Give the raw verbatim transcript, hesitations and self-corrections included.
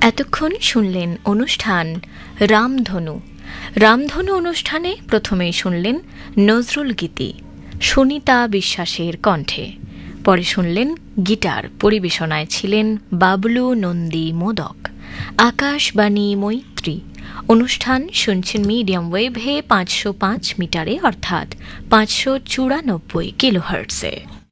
এতক্ষণ শুনলেন অনুষ্ঠান রামধনু। রামধনু অনুষ্ঠানে প্রথমেই শুনলেন নজরুল গীতি সুনিতা বিশ্বাসের কণ্ঠে। পরে শুনলেন গিটার পরিবেশনায় ছিলেন বাবলু নন্দী মোদক। আকাশবাণী মৈত্রী অনুষ্ঠান শুনছেন মিডিয়াম ওয়েভে পাঁচশো পাঁচ মিটারে অর্থাৎ পাঁচশো চুরানব্বই কিলোহার্টসে।